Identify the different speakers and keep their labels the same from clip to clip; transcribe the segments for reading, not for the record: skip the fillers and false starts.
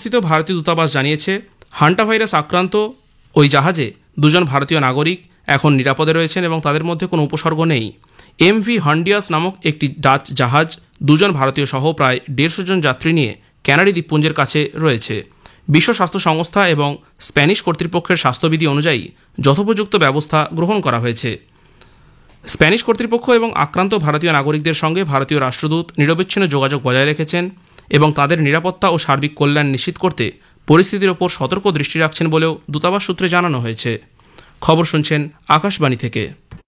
Speaker 1: নিউইয়র্কস্থিত ভারতীয় দূতাবাস জানিয়েছে, হান্টা ভাইরাস আক্রান্ত ওই জাহাজে 2 জন ভারতীয় নাগরিক এখন নিরাপদে রয়েছেন এবং তাদের মধ্যে কোনো উপসর্গ নেই। MV হান্ডিয়াস নামক একটি ডাচ জাহাজ 2 জন ভারতীয় সহ প্রায় 150 জন যাত্রী নিয়ে ক্যানারি দ্বীপপুঞ্জের কাছে রয়েছে। বিশ্ব স্বাস্থ্য সংস্থা এবং স্প্যানিশ কর্তৃপক্ষের স্বাস্থ্যবিধি অনুযায়ী যথোপযুক্ত ব্যবস্থা গ্রহণ করা হয়েছে। স্প্যানিশ কর্তৃপক্ষ এবং আক্রান্ত ভারতীয় নাগরিকদের সঙ্গে ভারতীয় রাষ্ট্রদূত নিরবিচ্ছিন্ন যোগাযোগ বজায় রেখেছেন এবং তাদের নিরাপত্তা ও সার্বিক কল্যাণ নিশ্চিত করতে পরিস্থিতির ওপর সতর্ক দৃষ্টি রাখছেন বলেও দূতাবাস সূত্রে জানানো হয়েছে। খবর শুনছেন আকাশবাণী থেকে।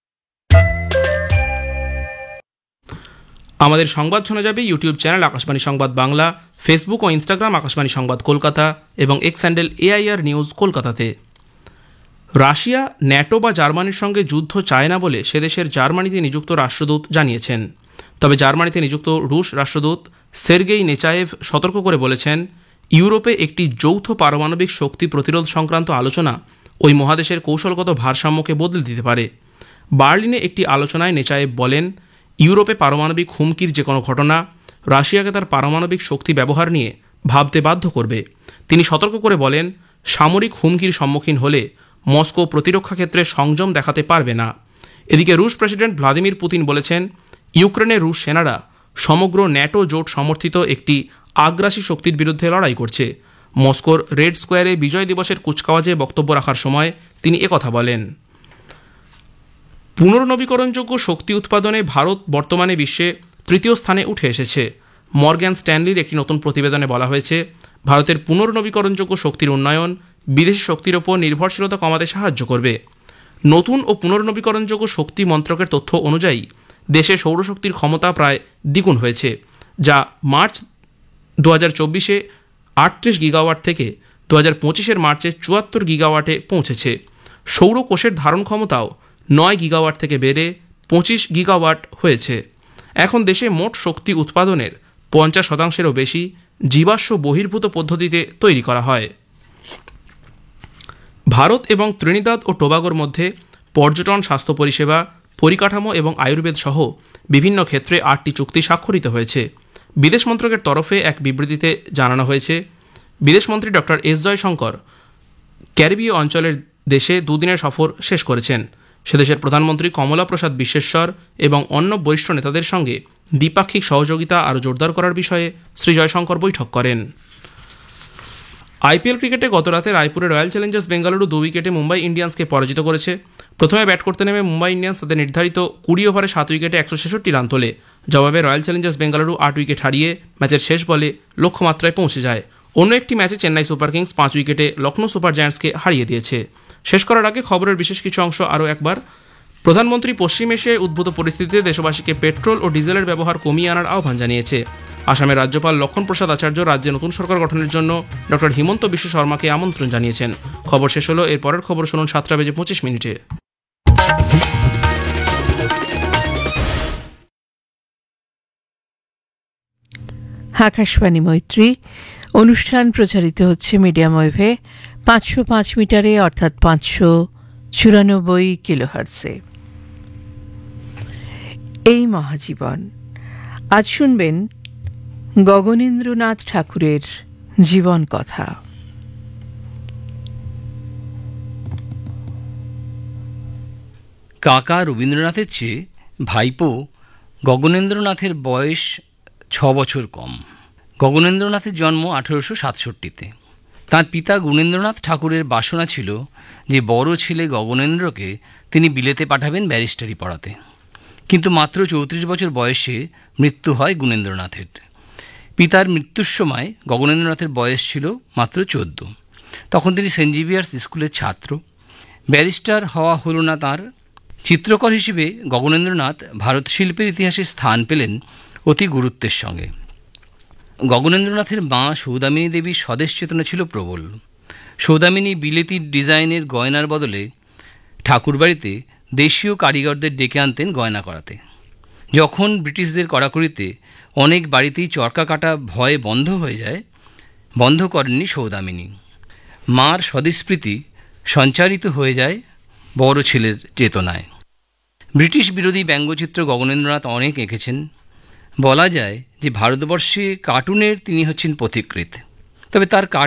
Speaker 1: আমাদের সংবাদ শোনা যাবে ইউটিউব চ্যানেল আকাশবাণী সংবাদ বাংলা, ফেসবুক ও ইনস্টাগ্রাম আকাশবাণী সংবাদ কলকাতা এবং এক্স হ্যান্ডেল AIR নিউজ কলকাতাতে। রাশিয়া ন্যাটো বা জার্মানির সঙ্গে যুদ্ধ চায় না বলে সে দেশের জার্মানিতে নিযুক্ত রাষ্ট্রদূত জানিয়েছেন। তবে জার্মানিতে নিযুক্ত রুশ রাষ্ট্রদূত সের্গেই নেচায়েভ সতর্ক করে বলেছেন, ইউরোপে একটি যৌথ পারমাণবিক শক্তি প্রতিরোধ সংক্রান্ত আলোচনা ওই মহাদেশের কৌশলগত ভারসাম্যকে বদলে দিতে পারে। বার্লিনে একটি আলোচনায় নেচায়েভ বলেন, ইউরোপে পারমাণবিক হুমকির যে কোনো ঘটনা রাশিয়াকে তার পারমাণবিক শক্তি ব্যবহার নিয়ে ভাবতে বাধ্য করবে। তিনি সতর্ক করে বলেন, সামরিক হুমকির সম্মুখীন হলে মস্কো প্রতিরক্ষা ক্ষেত্রে সংযম দেখাতে পারবে না। এদিকে রুশ প্রেসিডেন্ট ভ্লাদিমির পুতিন বলেছেন, ইউক্রেনে রুশ সেনারা সমগ্র ন্যাটো জোট সমর্থিত একটি আগ্রাসী শক্তির বিরুদ্ধে লড়াই করছে। মস্কোর রেড স্কোয়ারে বিজয় দিবসের কুচকাওয়াজে বক্তব্য রাখার সময় তিনি একথা বলেন। পুনর্নবীকরণযোগ্য শক্তি উৎপাদনে ভারত বর্তমানে বিশ্বে 3য় স্থানে উঠে এসেছে। মর্গ্যান স্ট্যানলির একটি নতুন প্রতিবেদনে বলা হয়েছে, ভারতের পুনর্নবীকরণযোগ্য শক্তির উন্নয়ন বিদেশি শক্তির ওপর নির্ভরশীলতা কমাতে সাহায্য করবে। নতুন ও পুনর্নবীকরণযোগ্য শক্তি মন্ত্রকের তথ্য অনুযায়ী দেশে সৌরশক্তির ক্ষমতা প্রায় দ্বিগুণ হয়েছে, যা মার্চ 2024-এ 38 গিগাওয়াট থেকে 2025-এর মার্চে 74 গিগাওয়াটে পৌঁছেছে। সৌর কোষের ধারণ ক্ষমতাও 9 গিগাওয়াট থেকে বেড়ে 25 গিগাওয়াট হয়েছে। এখন দেশে মোট শক্তি উৎপাদনের 50%-এরও বেশি জীবাশ্ম বহির্ভূত পদ্ধতিতে তৈরি করা হয়। ভারত এবং ত্রিনিদাদ ও টোবাগোর মধ্যে পর্যটন, স্বাস্থ্য পরিষেবা, পরিকাঠামো এবং আয়ুর্বেদ সহ বিভিন্ন ক্ষেত্রে 8টি চুক্তি স্বাক্ষরিত হয়েছে। বিদেশ মন্ত্রকের তরফে এক বিবৃতিতে জানানো হয়েছে, বিদেশমন্ত্রী ডক্টর এস জয়শঙ্কর ক্যারিবীয় অঞ্চলের দেশে 2 দিনের সফর শেষ করেছেন। সেদেশের প্রধানমন্ত্রী কমলা প্রসাদ বিশ্বেশ্বর এবং অন্য বরিষ্ঠ নেতাদের সঙ্গে দ্বিপাক্ষিক সহযোগিতা আরও জোরদার করার বিষয়ে শ্রী জয়শঙ্কর বৈঠক করেন। IPL ক্রিকেটে গতরাতে রায়পুরে রয়্যাল চ্যালেঞ্জার্স বেঙ্গালুরু 2 উইকেটে মুম্বাই ইন্ডিয়ান্সকে পরাজিত করেছে। প্রথমে ব্যাট করতে নেমে মুম্বাই ইন্ডিয়ান্স তাদের নির্ধারিত 20 ওভারে 7 উইকেটে 166 রান তোলে। জবাবে রয়্যাল চ্যালেঞ্জার্স বেঙ্গালুরু 8 উইকেট হারিয়ে ম্যাচের শেষ বলে লক্ষ্যমাত্রায় পৌঁছে যায়। অন্য একটি ম্যাচে চেন্নাই সুপার কিংস 5 উইকেটে লখনৌ সুপার জায়ান্টসকে হারিয়ে দিয়েছে। শেষ করার আগে খবরের বিশেষ কিছু অংশ আরও একবার। প্রধানমন্ত্রী পশ্চিম এশিয়ায় উদ্ভূত পরিস্থিতিতে দেশবাসীকে পেট্রোল ও ডিজেলের ব্যবহার কমিয়ে আনার আহ্বান জানিয়েছে। আসামের রাজ্যপাল লক্ষণ প্রসাদ আচার্য রাজ্যে নতুন সরকার গঠনের জন্য ডক্টর হিমন্ত বিশ্ব শর্মাকে আমন্ত্রণ জানিয়েছেন। খবর শেষ হলো। এর পরের খবর শুনুন 7:25।
Speaker 2: আকাশবাণী মৈত্রী অনুষ্ঠান প্রচারিত হচ্ছে মিডিয়াম ওয়েভে 505 মিটারে অর্থাৎ 594 কিলোহার্টজে। এই মহাজীবন আজ শুনবেন গগনেন্দ্রনাথ ঠাকুরের জীবন কথা।
Speaker 3: কাকা রবীন্দ্রনাথের চেয়ে ভাইপো গগনেন্দ্রনাথের বয়স 6 বছর কম। গগনেন্দ্রনাথের জন্ম 1867-তে। তাঁর পিতা গুণেন্দ্রনাথ ঠাকুরের বাসনা ছিল যে বড় ছেলে গগনেন্দ্রকে তিনি বিলেতে পাঠাবেন ব্যারিস্টারি পড়াতে, কিন্তু মাত্র 34 বছর বয়সে মৃত্যু হয় গুণেন্দ্রনাথের। পিতার মৃত্যুর সময় গগনেন্দ্রনাথের বয়স ছিল মাত্র 14। তখন তিনি সেন্ট জেভিয়ার্স স্কুলের ছাত্র। ব্যারিস্টার হওয়া হলো না তাঁর। চিত্রকর হিসেবে গগনেন্দ্রনাথ ভারত শিল্পের ইতিহাসে স্থান পেলেন অতি গুরুত্বের সঙ্গে। গগনেন্দ্রনাথের মা সৌদামিনী দেবীর স্বদেশ চেতনা ছিল প্রবল। সৌদামিনী বিলেতি ডিজাইনের গয়নার বদলে ঠাকুরবাড়িতে দেশীয় কারিগরদের ডেকে আনতেন গয়না করাতে। যখন ব্রিটিশদের কড়াকড়িতে অনেক বাড়িতেই চরকা কাটা ভয়ে বন্ধ হয়ে যায়, বন্ধ করেননি সৌদামিনী। মার স্বদেশপ্রীতি সঞ্চারিত হয়ে যায় বড় ছেলের চেতনায়। ব্রিটিশ বিরোধী ব্যঙ্গচিত্র গগনেন্দ্রনাথ অনেক এঁকেছেন। বলা যায় যে ভারতবর্ষে কার্টুনের তিনি হচ্ছেন পথিকৃৎ। তবে তার